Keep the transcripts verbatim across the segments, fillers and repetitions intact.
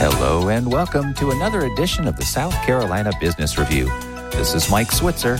Hello and welcome to another edition of the South Carolina Business Review. This is Mike Switzer.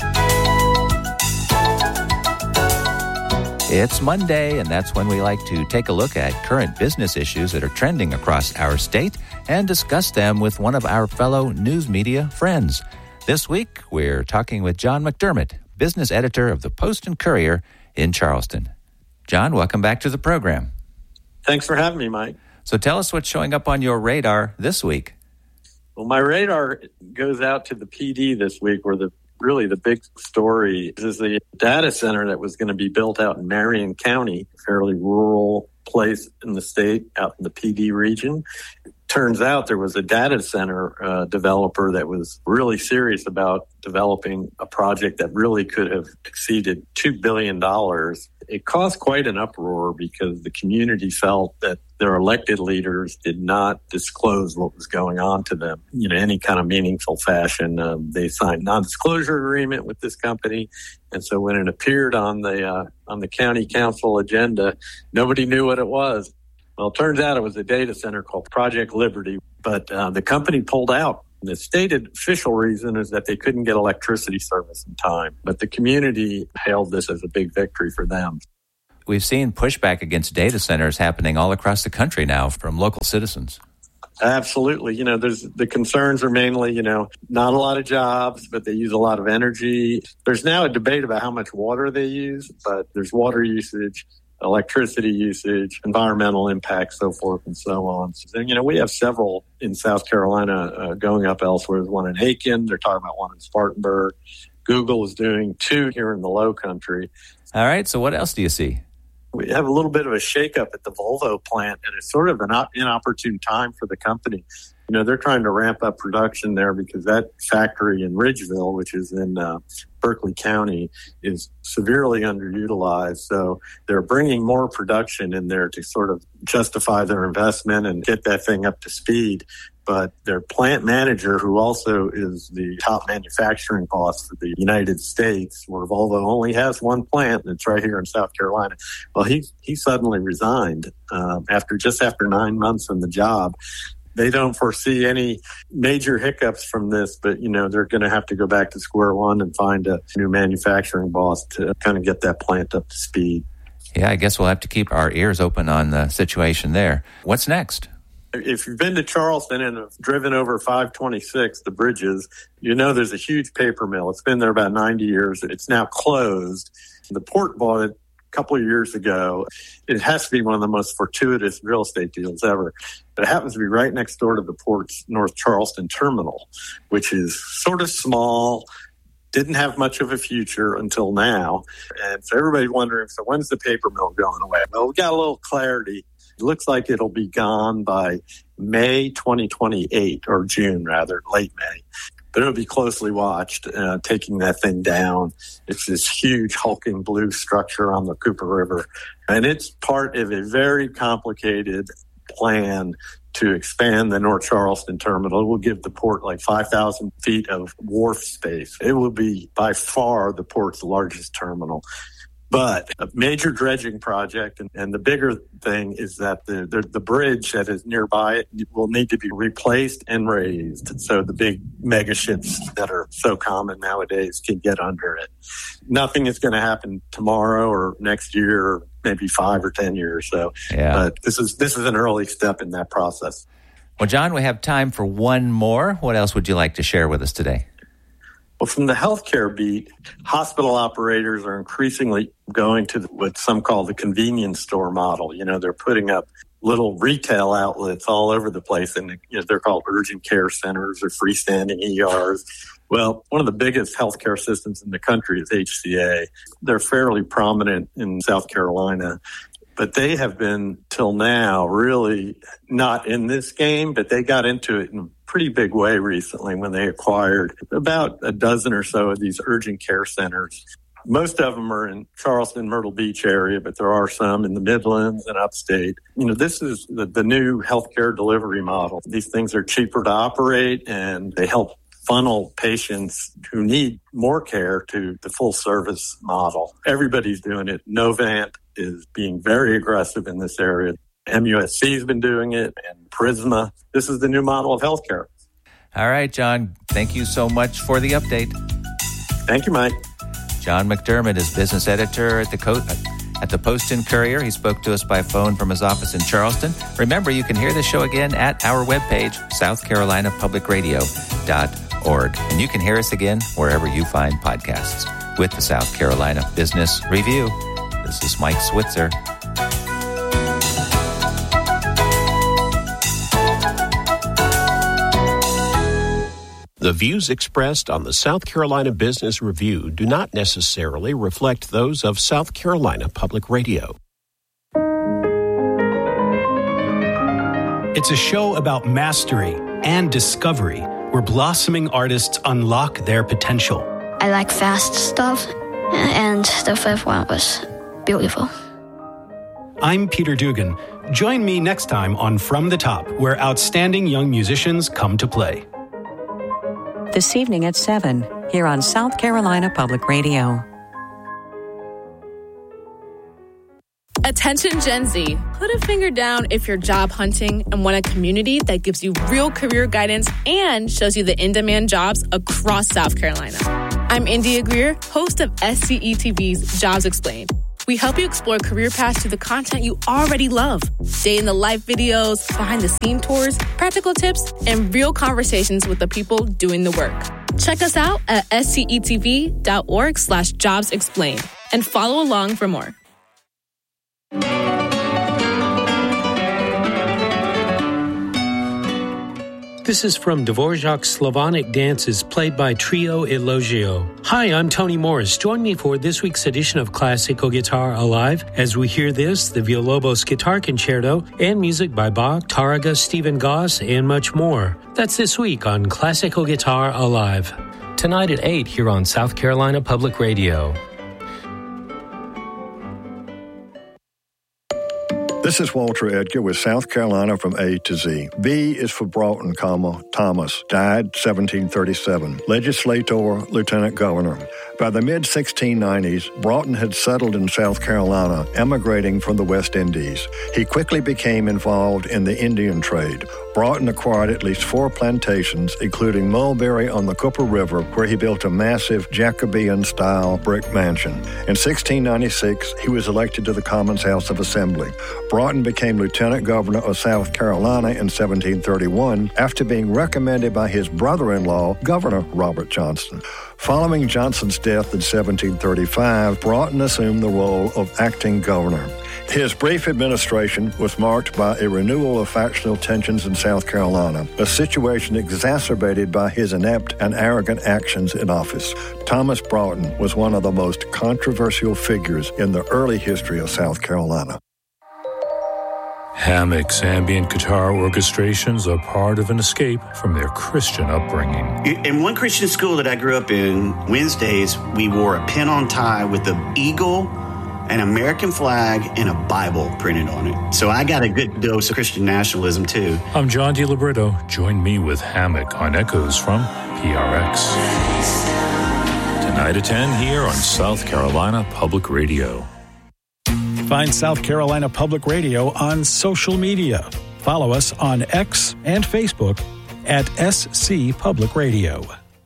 It's Monday, and that's when we like to take a look at current business issues that are trending across our state and discuss them with one of our fellow news media friends. This week, we're talking with John McDermott, business editor of the Post and Courier in Charleston. John, welcome back to the program. Thanks for having me, Mike. So tell us what's showing up on your radar this week. Well, my radar goes out to the P D this week, where the really the big story is the data center that was going to be built out in Marion County, a fairly rural place in the state, out in the P D region. It turns out there was a data center uh, developer that was really serious about developing a project that really could have exceeded two billion dollars. It caused quite an uproar because the community felt that their elected leaders did not disclose what was going on to them in any kind of meaningful fashion. Um, they signed non-disclosure agreement with this company, and so when it appeared on the uh, on the county council agenda, nobody knew what it was. Well, it turns out it was a data center called Project Liberty, but uh, the company pulled out. The stated official reason is that they couldn't get electricity service in time, but the community hailed this as a big victory for them. We've seen pushback against data centers happening all across the country now from local citizens. Absolutely. You know, there's the concerns are mainly, you know, not a lot of jobs, but they use a lot of energy. There's now a debate about how much water they use, but there's water usage, electricity usage, environmental impact, so forth and so on. So, you know, we have several in South Carolina uh, going up elsewhere. There's one in Aiken. They're talking about one in Spartanburg. Google is doing two here in the Low Country. All right. So what else do you see? We have a little bit of a shakeup at the Volvo plant, and it's sort of an inopportune time for the company. You know, they're trying to ramp up production there because that factory in Ridgeville, which is in uh, Berkeley County, is severely underutilized. So they're bringing more production in there to sort of justify their investment and get that thing up to speed. But their plant manager, who also is the top manufacturing boss for the United States, where Volvo only has one plant, and it's right here in South Carolina. Well, he he suddenly resigned uh, after just after nine months in the job. They don't foresee any major hiccups from this, but, you know, they're going to have to go back to square one and find a new manufacturing boss to kind of get that plant up to speed. Yeah, I guess we'll have to keep our ears open on the situation there. What's next? If you've been to Charleston and have driven over five twenty-six, the bridges, you know there's a huge paper mill. It's been there about ninety years. It's now closed. The port bought it a couple of years ago. It has to be one of the most fortuitous real estate deals ever. But it happens to be right next door to the port's North Charleston terminal, which is sort of small, didn't have much of a future until now. And so everybody's wondering, so when's the paper mill going away? Well, we got a little clarity. It looks like it'll be gone by May twenty twenty-eight, or June rather, late May. But it'll be closely watched, uh, taking that thing down. It's this huge hulking blue structure on the Cooper River. And it's part of a very complicated plan to expand the North Charleston terminal. It will give the port like five thousand feet of wharf space. It will be by far the port's largest terminal. But a major dredging project, and, and the bigger thing is that the, the the bridge that is nearby it will need to be replaced and raised, so the big mega ships that are so common nowadays can get under it. Nothing is going to happen tomorrow or next year, or maybe five or ten years. So, yeah. But this is this is an early step in that process. Well, John, we have time for one more. What else would you like to share with us today? Well, from the healthcare beat, hospital operators are increasingly going to what some call the convenience store model. You know, they're putting up little retail outlets all over the place, and you know, they're called urgent care centers or freestanding E Rs. Well, one of the biggest healthcare systems in the country is H C A. They're fairly prominent in South Carolina, but they have been, till now, really not in this game, but they got into it in a pretty big way recently when they acquired about a dozen or so of these urgent care centers. Most of them are in Charleston, Myrtle Beach area, but there are some in the Midlands and upstate. You know, this is the, the new healthcare delivery model. These things are cheaper to operate, and they help funnel patients who need more care to the full service model. Everybody's doing it. Novant is being very aggressive in this area. M U S C's been doing it, and Prisma. This is the new model of healthcare. All right, John, thank you so much for the update. Thank you, Mike. John McDermott is business editor at the Co- at the Post and Courier. He spoke to us by phone from his office in Charleston. Remember, you can hear the show again at our webpage, south carolina public radio dot org. And you can hear us again wherever you find podcasts. With the South Carolina Business Review, this is Mike Switzer. The views expressed on the South Carolina Business Review do not necessarily reflect those of South Carolina Public Radio. It's a show about mastery and discovery, where blossoming artists unlock their potential. I like fast stuff, and the fifth one was beautiful. I'm Peter Dugan. Join me next time on From the Top, where outstanding young musicians come to play. This evening at seven, here on South Carolina Public Radio. Attention Gen Z, put a finger down if you're job hunting and want a community that gives you real career guidance and shows you the in-demand jobs across South Carolina. I'm India Greer, host of S C E T V's Jobs Explained. We help you explore career paths through the content you already love. Day-in-the-life videos, behind-the-scene tours, practical tips, and real conversations with the people doing the work. Check us out at scetv.org slash jobs explained and follow along for more. This is from Dvorak's Slavonic Dances, played by Trio Elogio. Hi, I'm Tony Morris. Join me for this week's edition of Classical Guitar Alive as we hear this, the Villalobos Guitar Concerto, and music by Bach, Taraga, Stephen Goss, and much more. That's this week on Classical Guitar Alive. Tonight at eight here on South Carolina Public Radio. This is Walter Edgar with South Carolina from A to Z. B is for Broughton, comma, Thomas, died seventeen thirty-seven, legislator, lieutenant governor. By the mid sixteen nineties, Broughton had settled in South Carolina, emigrating from the West Indies. He quickly became involved in the Indian trade. Broughton acquired at least four plantations, including Mulberry on the Cooper River, where he built a massive Jacobean-style brick mansion. In sixteen ninety-six, he was elected to the Commons House of Assembly. Broughton became lieutenant governor of South Carolina in seventeen thirty-one after being recommended by his brother-in-law, Governor Robert Johnston. Following Johnston's death in seventeen thirty-five, Broughton assumed the role of acting governor. His brief administration was marked by a renewal of factional tensions in South Carolina, a situation exacerbated by his inept and arrogant actions in office. Thomas Broughton was one of the most controversial figures in the early history of South Carolina. Hammock's ambient guitar orchestrations are part of an escape from their Christian upbringing. In one Christian school that I grew up in, Wednesdays, we wore a pin-on tie with an eagle, an American flag, and a Bible printed on it. So I got a good dose of Christian nationalism, too. I'm John DiLibretto. Join me with Hammock on Echoes from P R X. Tonight at ten here on South Carolina Public Radio. Find South Carolina Public Radio on social media. Follow us on X and Facebook at S C Public Radio.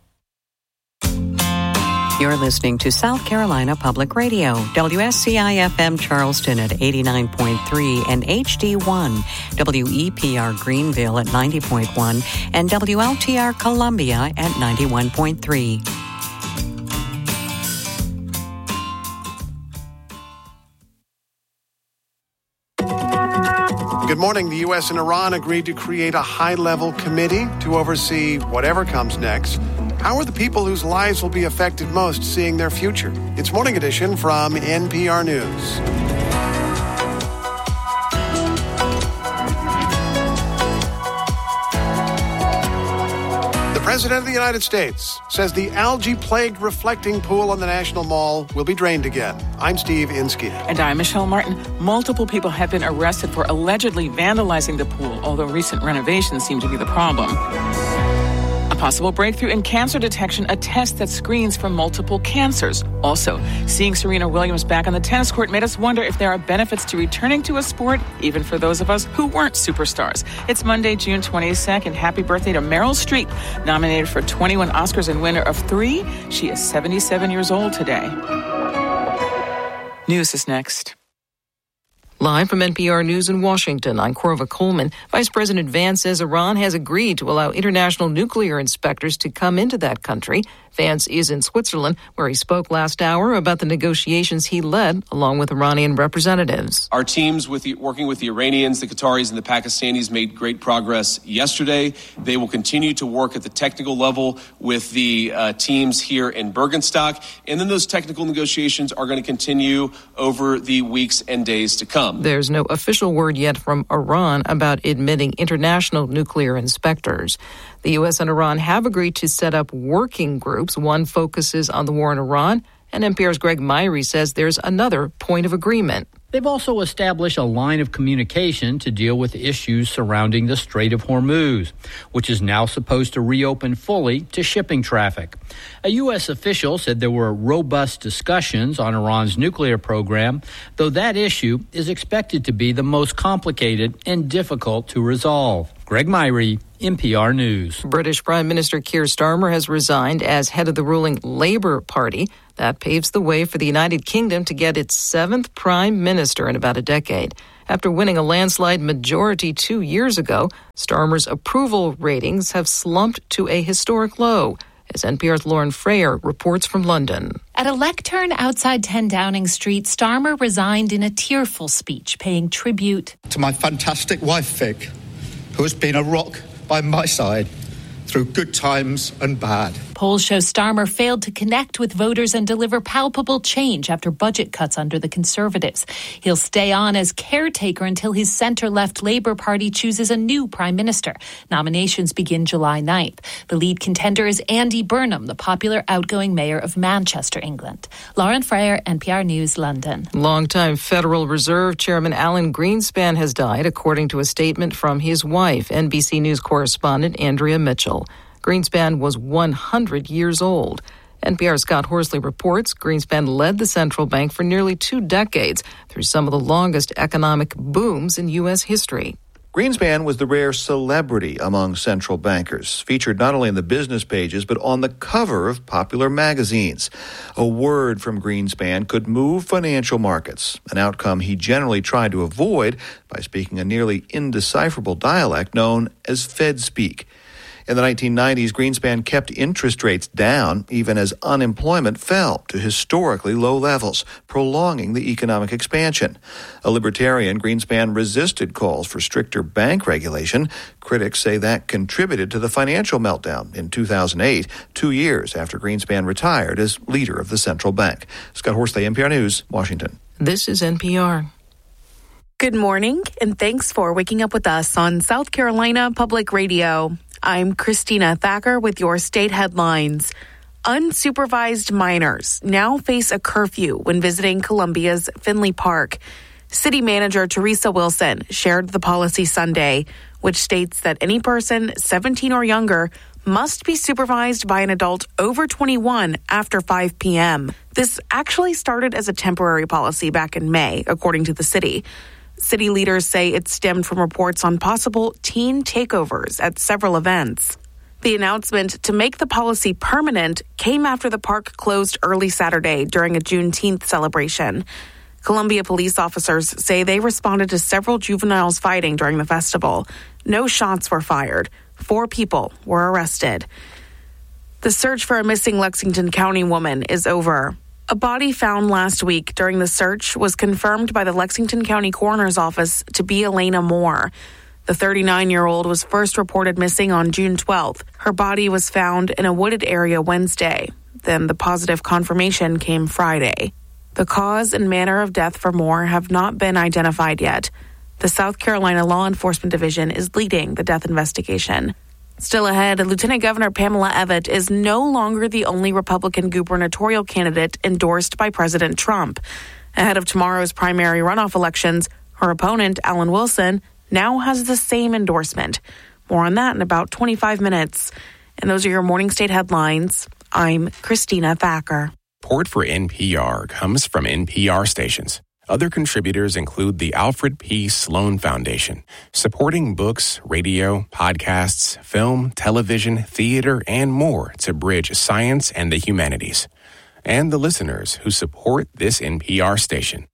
You're listening to South Carolina Public Radio, W S C I F M Charleston at eighty-nine point three and H D one, W E P R Greenville at ninety point one, and W L T R Columbia at ninety-one point three. Good morning. The U S and Iran agreed to create a high-level committee to oversee whatever comes next. How are the people whose lives will be affected most seeing their future? It's Morning Edition from N P R News. The President of the United States says the algae-plagued reflecting pool on the National Mall will be drained again. I'm Steve Inskeep. And I'm Michelle Martin. Multiple people have been arrested for allegedly vandalizing the pool, although recent renovations seem to be the problem. A Possible breakthrough in cancer detection, a test that screens for multiple cancers. Also, seeing Serena Williams back on the tennis court made us wonder if there are benefits to returning to a sport, even for those of us who weren't superstars. It's Monday, June twenty-second. Happy birthday to Meryl Streep, nominated for twenty-one Oscars and winner of three. She is seventy-seven years old today. News is next. Live from N P R News in Washington, I'm Corva Coleman. Vice President Vance says Iran has agreed to allow international nuclear inspectors to come into that country. Vance is in Switzerland, where he spoke last hour about the negotiations he led, along with Iranian representatives. Our teams with the, working with the Iranians, the Qataris, and the Pakistanis made great progress yesterday. They will continue to work at the technical level with the uh, teams here in Bergenstock, and then those technical negotiations are going to continue over the weeks and days to come. There's no official word yet from Iran about admitting international nuclear inspectors. The U S and Iran have agreed to set up working groups. One focuses on the war in Iran, and N P R's Greg Myrie says there's another point of agreement. They've also established a line of communication to deal with issues surrounding the Strait of Hormuz, which is now supposed to reopen fully to shipping traffic. A U S official said there were robust discussions on Iran's nuclear program, though that issue is expected to be the most complicated and difficult to resolve. Greg Myrie, N P R News. British Prime Minister Keir Starmer has resigned as head of the ruling Labour Party. That paves the way for the United Kingdom to get its seventh prime minister in about a decade. After winning a landslide majority two years ago, Starmer's approval ratings have slumped to a historic low, as N P R's Lauren Freyer reports from London. At a lectern outside ten Downing Street, Starmer resigned in a tearful speech, paying tribute to my fantastic wife, Fig, who has been a rock by my side through good times and bad. Polls show Starmer failed to connect with voters and deliver palpable change after budget cuts under the Conservatives. He'll stay on as caretaker until his centre-left Labour Party chooses a new prime minister. Nominations begin July ninth. The lead contender is Andy Burnham, the popular outgoing mayor of Manchester, England. Lauren Freyer, N P R News, London. Longtime Federal Reserve Chairman Alan Greenspan has died, according to a statement from his wife, N B C News correspondent Andrea Mitchell. Greenspan was one hundred years old. N P R's Scott Horsley reports Greenspan led the central bank for nearly two decades through some of the longest economic booms in U S history. Greenspan was the rare celebrity among central bankers, featured not only in the business pages but on the cover of popular magazines. A word from Greenspan could move financial markets, an outcome he generally tried to avoid by speaking a nearly indecipherable dialect known as Fed speak. In the nineteen nineties, Greenspan kept interest rates down even as unemployment fell to historically low levels, prolonging the economic expansion. A libertarian, Greenspan resisted calls for stricter bank regulation. Critics say that contributed to the financial meltdown in two thousand eight, two years after Greenspan retired as leader of the central bank. Scott Horsley, N P R News, Washington. This is N P R. Good morning, and thanks for waking up with us on South Carolina Public Radio. I'm Christina Thacker with your state headlines. Unsupervised minors now face a curfew when visiting Columbia's Finley Park. City Manager Teresa Wilson shared the policy Sunday, which states that any person seventeen or younger must be supervised by an adult over twenty-one after five p.m. This actually started as a temporary policy back in May, according to the city. City leaders say it stemmed from reports on possible teen takeovers at several events. The announcement to make the policy permanent came after the park closed early Saturday during a Juneteenth celebration. Columbia police officers say they responded to several juveniles fighting during the festival. No shots were fired. Four people were arrested. The search for a missing Lexington County woman is over. A body found last week during the search was confirmed by the Lexington County Coroner's Office to be Elena Moore. The thirty-nine-year-old was first reported missing on June twelfth. Her body was found in a wooded area Wednesday. Then the positive confirmation came Friday. The cause and manner of death for Moore have not been identified yet. The South Carolina Law Enforcement Division is leading the death investigation. Still ahead, Lieutenant Governor Pamela Evette is no longer the only Republican gubernatorial candidate endorsed by President Trump. Ahead of tomorrow's primary runoff elections, her opponent, Alan Wilson, now has the same endorsement. More on that in about twenty-five minutes. And those are your Morning State headlines. I'm Christina Thacker. Support for N P R comes from N P R stations. Other contributors include the Alfred P. Sloan Foundation, supporting books, radio, podcasts, film, television, theater, and more to bridge science and the humanities. And the listeners who support this N P R station.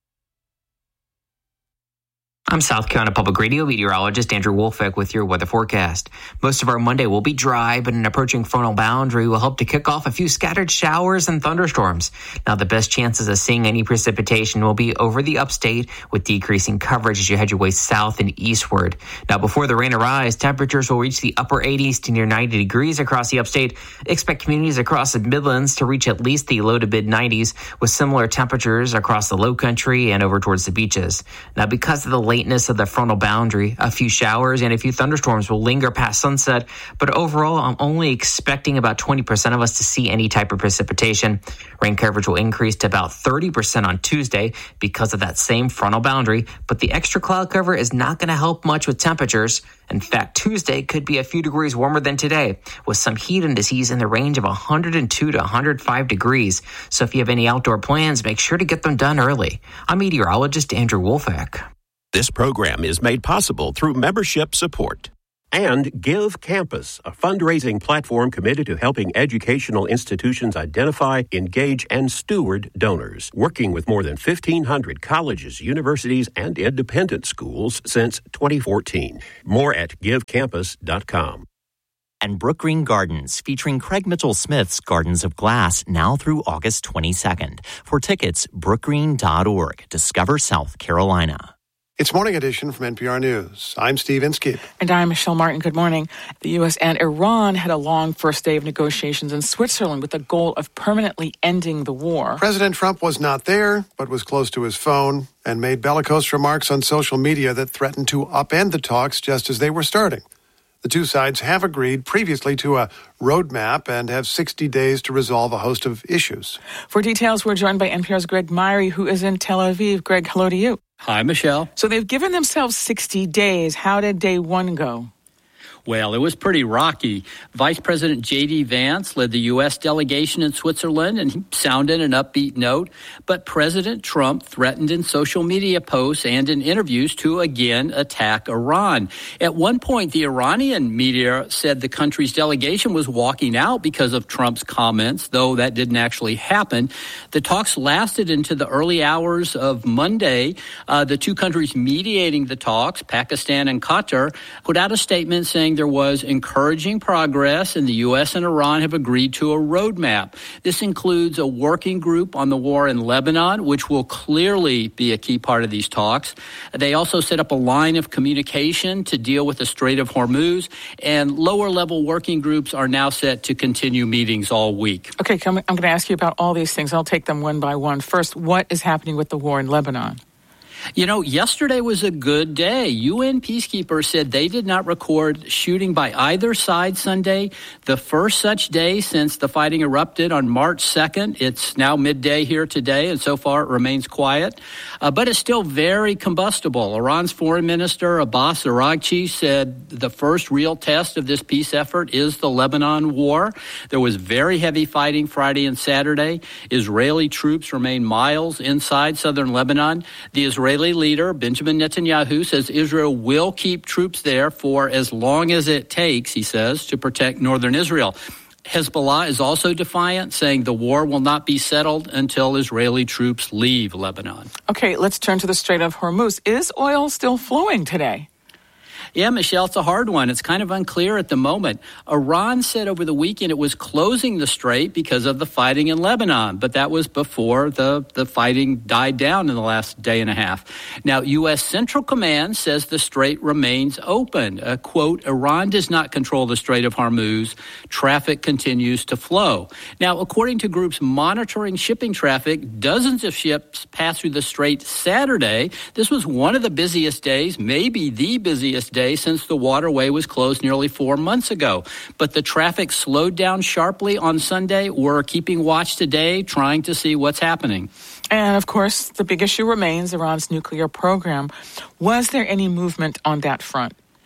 I'm South Carolina Public Radio meteorologist Andrew Wolfeck with your weather forecast. Most of our Monday will be dry, but an approaching frontal boundary will help to kick off a few scattered showers and thunderstorms. Now, the best chances of seeing any precipitation will be over the upstate, with decreasing coverage as you head your way south and eastward. Now, before the rain arrives, temperatures will reach the upper eighties to near ninety degrees across the upstate. Expect communities across the Midlands to reach at least the low to mid nineties, with similar temperatures across the low country and over towards the beaches. Now, because of the lateness of the frontal boundary, a few showers and a few thunderstorms will linger past sunset, but overall, I'm only expecting about twenty percent of us to see any type of precipitation. Rain coverage will increase to about thirty percent on Tuesday because of that same frontal boundary, but the extra cloud cover is not going to help much with temperatures. In fact, Tuesday could be a few degrees warmer than today, with some heat indices in the range of one hundred two to one hundred five degrees. So if you have any outdoor plans, make sure to get them done early. I'm meteorologist Andrew Wolfeck. This program is made possible through membership support. And Give Campus, a fundraising platform committed to helping educational institutions identify, engage, and steward donors, working with more than fifteen hundred colleges, universities, and independent schools since twenty fourteen. More at give campus dot com. And Brookgreen Gardens, featuring Craig Mitchell-Smith's Gardens of Glass, now through August twenty-second. For tickets, brookgreen dot org. Discover South Carolina. It's Morning Edition from N P R News. I'm Steve Inskeep. And I'm Michelle Martin. Good morning. The U S and Iran had a long first day of negotiations in Switzerland with the goal of permanently ending the war. President Trump was not there, but was close to his phone and made bellicose remarks on social media that threatened to upend the talks just as they were starting. The two sides have agreed previously to a roadmap and have sixty days to resolve a host of issues. For details, we're joined by N P R's Greg Myrie, who is in Tel Aviv. Greg, hello to you. Hi, Michelle. So they've given themselves sixty days. How did day one go? Well, it was pretty rocky. Vice President J D. Vance led the U S delegation in Switzerland, and he sounded an upbeat note. But President Trump threatened in social media posts and in interviews to again attack Iran. At one point, the Iranian media said the country's delegation was walking out because of Trump's comments, though that didn't actually happen. The talks lasted into the early hours of Monday. Uh, the two countries mediating the talks, Pakistan and Qatar, put out a statement saying there was encouraging progress, and the U S and Iran have agreed to a roadmap. This includes a working group on the war in Lebanon, which will clearly be a key part of these talks. They also set up a line of communication to deal with the Strait of Hormuz, and lower-level working groups are now set to continue meetings all week. Okay, I'm going to ask you about all these things. I'll take them one by one. First, what is happening with the war in Lebanon? You know, yesterday was a good day. U N peacekeepers said they did not record shooting by either side Sunday, the first such day since the fighting erupted on March second. It's now midday here today, and so far it remains quiet. Uh, but it's still very combustible. Iran's foreign minister, Abbas Araghchi, said the first real test of this peace effort is the Lebanon war. There was very heavy fighting Friday and Saturday. Israeli troops remain miles inside southern Lebanon. The Israeli leader, Benjamin Netanyahu, says Israel will keep troops there for as long as it takes, he says, to protect northern Israel. Hezbollah is also defiant, saying the war will not be settled until Israeli troops leave Lebanon. Okay, let's turn to the Strait of Hormuz. Is oil still flowing today? Yeah, Michelle, it's a hard one. It's kind of unclear at the moment. Iran said over the weekend it was closing the strait because of the fighting in Lebanon, but that was before the, the fighting died down in the last day and a half. Now, U S Central Command says the strait remains open. Uh, quote, Iran does not control the Strait of Hormuz. Traffic continues to flow. Now, according to groups monitoring shipping traffic, dozens of ships passed through the strait Saturday. This was one of the busiest days, maybe the busiest day since the waterway was closed nearly four months ago. But the traffic slowed down sharply on Sunday. We're keeping watch today, trying to see what's happening. And, of course, the big issue remains Iran's nuclear program. Was there any movement on that front?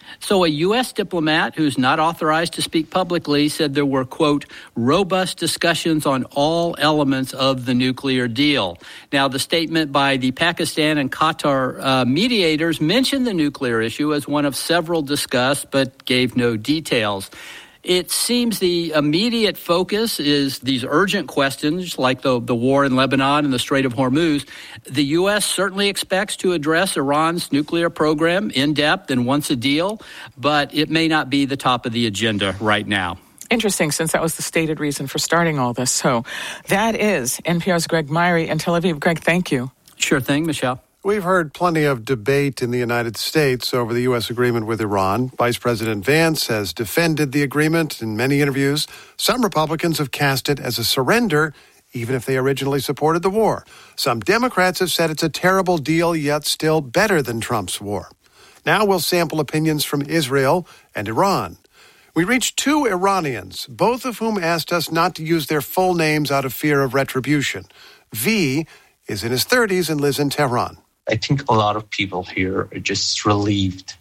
So a U S diplomat who's not authorized to speak publicly said there were, quote, robust discussions on all elements of the nuclear deal. Now, the statement by the Pakistan and Qatar uh, mediators mentioned the nuclear issue as one of several discussed, but gave no details. It seems the immediate focus is these urgent questions like the, the war in Lebanon and the Strait of Hormuz. The U S certainly expects to address Iran's nuclear program in depth and wants a deal, but it may not be the top of the agenda right now. Interesting, since that was the stated reason for starting all this. So that is N P R's Greg Myrie in Tel Aviv. Greg, thank you. Sure thing, Michelle. We've heard plenty of debate in the United States over the U S agreement with Iran. Vice President Vance has defended the agreement in many interviews. Some Republicans have cast it as a surrender, even if they originally supported the war. Some Democrats have said it's a terrible deal, yet still better than Trump's war. Now we'll sample opinions from Israel and Iran. We reached two Iranians, both of whom asked us not to use their full names out of fear of retribution. V is in his thirties and lives in Tehran. I think a lot of people here are just relieved.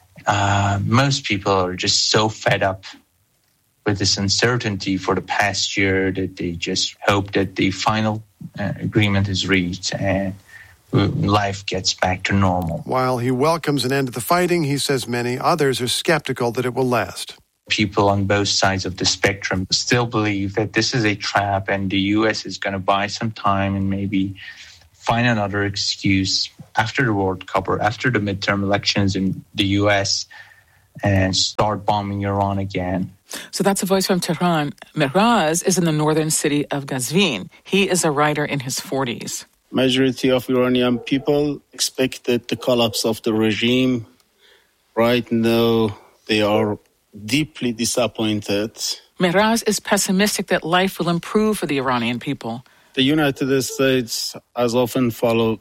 Uh, most people are just so fed up with this uncertainty for the past year that they just hope that the final uh, agreement is reached and life gets back to normal. While he welcomes an end to the fighting, he says many others are skeptical that it will last. People on both sides of the spectrum still believe that this is a trap and the U S is going to buy some time and maybe find another excuse after the World Cup or after the midterm elections in the U S and start bombing Iran again. So that's a voice from Tehran. Mehraz is in the northern city of Gazvin. He is a writer in his forties. Majority of Iranian people expected the collapse of the regime. Right now, they are deeply disappointed. Mehraz is pessimistic that life will improve for the Iranian people. The United States has often followed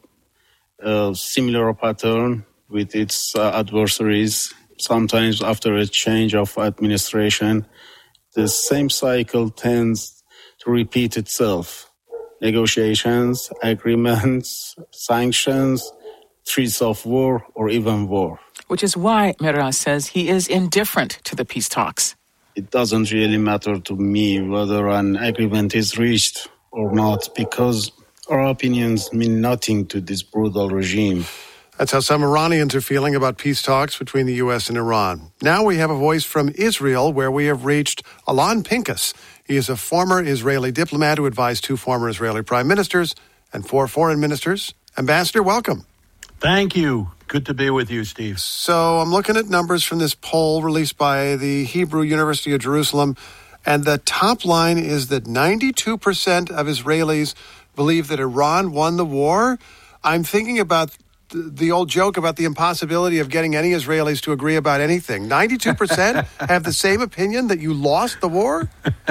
a similar pattern with its uh, adversaries. Sometimes after a change of administration, the same cycle tends to repeat itself. Negotiations, agreements, sanctions, threats of war, or even war. Which is why Mehraz says he is indifferent to the peace talks. It doesn't really matter to me whether an agreement is reached or not, because our opinions mean nothing to this brutal regime. That's how some Iranians are feeling about peace talks between the U S and Iran. Now we have a voice from Israel, where we have reached Alon Pincus. He is a former Israeli diplomat who advised two former Israeli prime ministers and four foreign ministers. Ambassador, welcome. Thank you. Good to be with you, Steve. So I'm looking at numbers from this poll released by the Hebrew University of Jerusalem. And the top line is that ninety-two percent of Israelis believe that Iran won the war. I'm thinking about th- the old joke about the impossibility of getting any Israelis to agree about anything. ninety-two percent have the same opinion that you lost the war?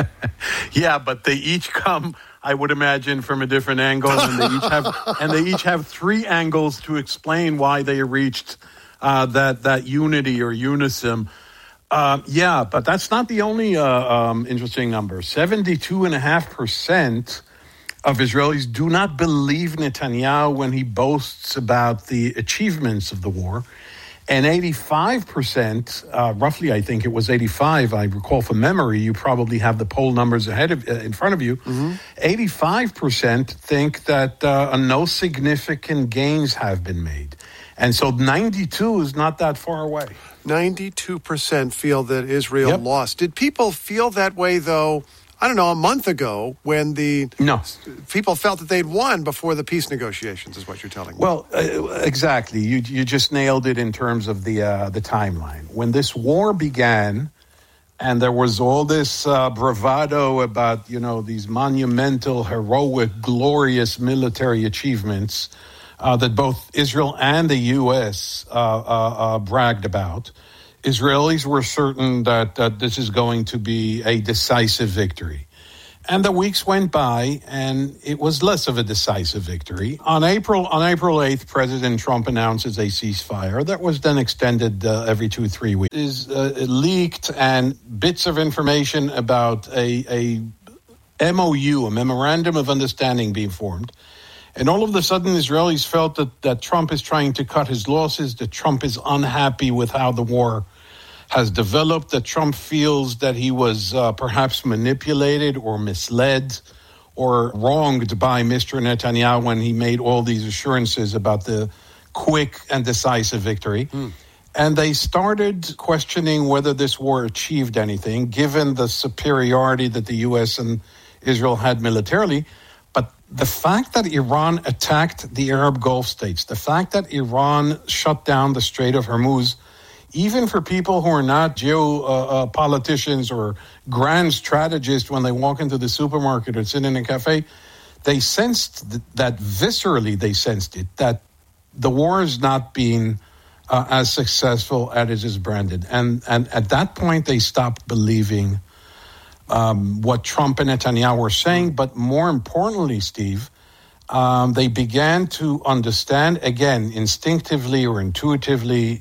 Yeah, but they each come, I would imagine, from a different angle, and they each have and they each have three angles to explain why they reached uh, that that unity or unison. Uh, yeah, but that's not the only uh, um, interesting number. seventy-two point five percent of Israelis do not believe Netanyahu when he boasts about the achievements of the war. And eighty-five percent, uh, roughly I think it was eighty-five, I recall from memory, you probably have the poll numbers ahead of uh, in front of you. Mm-hmm. eighty-five percent think that uh, no significant gains have been made. And so ninety-two is not that far away. ninety-two percent feel that Israel yep. lost. Did people feel that way, though, I don't know, a month ago when the no. people felt that they'd won before the peace negotiations, is what you're telling me? Well, uh, exactly. You you just nailed it in terms of the uh, the timeline. When this war began, and there was all this uh, bravado about, you know, these monumental, heroic, glorious military achievements Uh, that both Israel and the U S uh, uh, uh, bragged about, Israelis were certain that, that this is going to be a decisive victory. And the weeks went by, and it was less of a decisive victory. On April on April eighth, President Trump announces a ceasefire that was then extended uh, every two, three weeks. It is uh, leaked, and bits of information about a, a M O U, a Memorandum of Understanding, being formed. And all of a sudden, Israelis felt that, that Trump is trying to cut his losses, that Trump is unhappy with how the war has developed that Trump feels that he was uh, perhaps manipulated or misled or wronged by Mister Netanyahu when he made all these assurances about the quick and decisive victory. Mm. And they started questioning whether this war achieved anything, given the superiority that the U S and Israel had militarily. But the fact that Iran attacked the Arab Gulf states, the fact that Iran shut down the Strait of Hormuz, even for people who are not geopoliticians uh, uh, or grand strategists, when they walk into the supermarket or sit in a cafe, they sensed th- that viscerally they sensed it, that the war is not being uh, as successful as it is branded. And, and at that point, they stopped believing um, what Trump and Netanyahu were saying. But more importantly, Steve, um, they began to understand, again, instinctively or intuitively,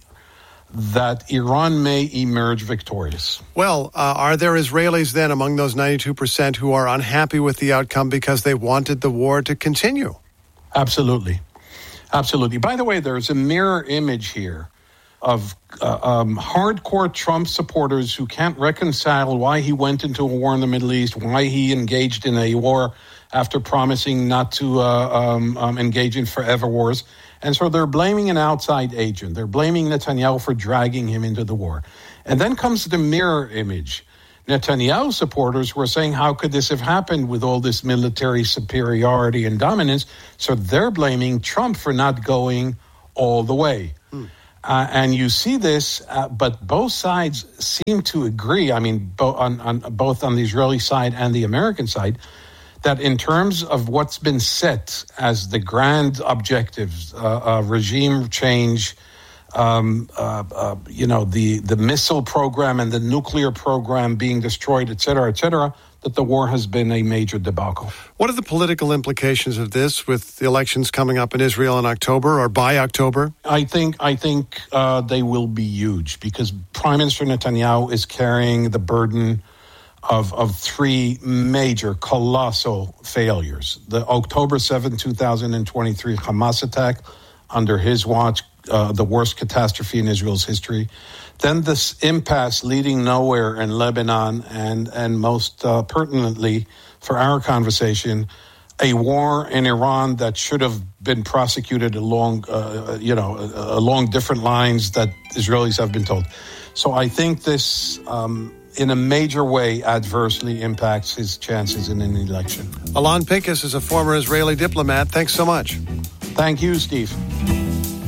that Iran may emerge victorious. Well, uh, are there Israelis then among those ninety-two percent who are unhappy with the outcome because they wanted the war to continue? Absolutely. Absolutely. By the way, there's a mirror image here of uh, um, hardcore Trump supporters who can't reconcile why he went into a war in the Middle East, why he engaged in a war after promising not to uh, um, um, engage in forever wars. And so they're blaming an outside agent. They're blaming Netanyahu for dragging him into the war. And then comes the mirror image. Netanyahu supporters were saying, how could this have happened with all this military superiority and dominance? So they're blaming Trump for not going all the way. Hmm. Uh, and you see this, uh, but both sides seem to agree, I mean, bo- on, on both on the Israeli side and the American side, that in terms of what's been set as the grand objectives, uh, uh, regime change, um, uh, uh, you know, the, the missile program and the nuclear program being destroyed, et cetera, et cetera, that the war has been a major debacle. What are the political implications of this with the elections coming up in Israel in October or by October? I think I think uh, they will be huge because Prime Minister Netanyahu is carrying the burden Of, of three major, colossal failures. The October seventh, twenty twenty-three Hamas attack under his watch, uh, the worst catastrophe in Israel's history. Then this impasse leading nowhere in Lebanon, and, and most uh, pertinently for our conversation, a war in Iran that should have been prosecuted along, uh, you know, along different lines that Israelis have been told. So I think this... Um, in a major way, adversely impacts his chances in an election. Alon Pincus is a former Israeli diplomat. Thanks so much. Thank you, Steve.